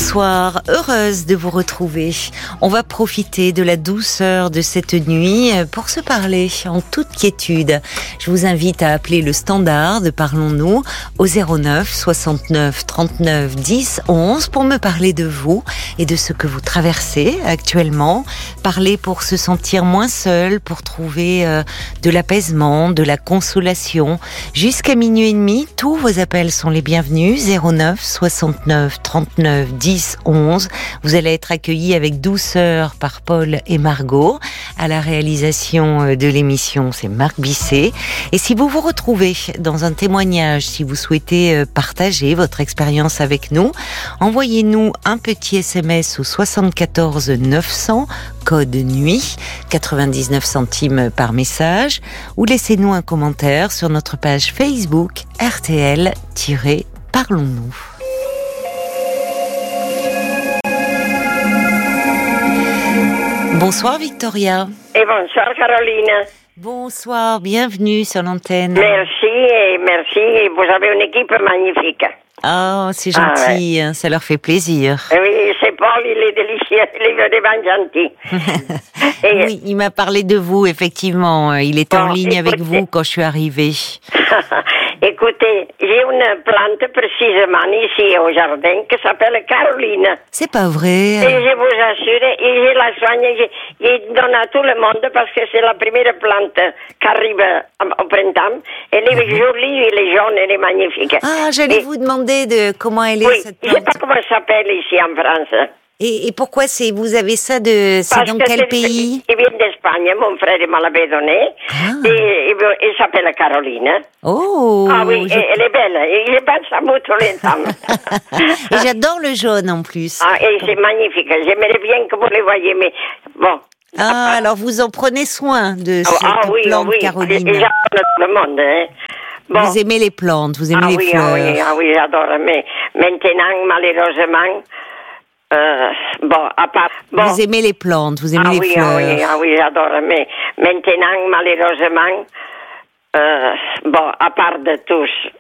Bonsoir, heureuse de vous retrouver. On va profiter de la douceur de cette nuit pour se parler en toute quiétude. Je vous invite à appeler le standard de Parlons-nous au 09 69 39 10 11 pour me parler de vous et de ce que vous traversez actuellement. Parler pour se sentir moins seul, pour trouver de l'apaisement, de la consolation. Jusqu'à minuit et demi, tous vos appels sont les bienvenus. 09 69 39 10 11. Vous allez être accueillis avec douceur par Paul et Margot. À la réalisation de l'émission, c'est Marc Bisset. Et si vous vous retrouvez dans un témoignage, si vous souhaitez partager votre expérience avec nous, envoyez-nous un petit SMS au 74 900, code nuit, 99 centimes par message, ou laissez-nous un commentaire sur notre page Facebook RTL-Parlons-nous. Bonsoir Victoria. Et bonsoir Caroline. Bonsoir, bienvenue sur l'antenne. Merci, et vous avez une équipe magnifique. Oh, c'est gentil, ouais. Ça leur fait plaisir. Oui, c'est Paul, il est délicieux, il est vraiment gentil. Oui, il m'a parlé de vous, effectivement. Il était en ligne avec vous quand je suis arrivée. Écoutez, j'ai une plante précisément ici au jardin qui s'appelle Caroline. C'est pas vrai. Et je vous assure, et je la soigne, je donne à tout le monde parce que c'est la première plante qui arrive au printemps. Elle est jolie, elle est jaune, elle est magnifique. Ah, j'allais vous demander de comment elle est cette plante. Je ne sais pas comment elle s'appelle ici en France. Et pourquoi vous avez ça c'est dans quel pays? Il vient d'Espagne, mon frère me l'avait donné. Et il s'appelle Caroline. Oh! Ah oui, elle est belle. Et je pense à vous tous les temps. Et j'adore le jaune en plus. Ah, et c'est magnifique. J'aimerais bien que vous les voyiez, mais bon. Ah, alors vous en prenez soin de cette plante, Caroline. Et j'adore tout le monde, hein. Bon. Vous aimez les plantes, vous aimez les fleurs. Oui, j'adore. Mais maintenant, malheureusement, vous aimez les plantes, vous aimez les fleurs. Oui, j'adore. Mais maintenant, malheureusement, à part de tous,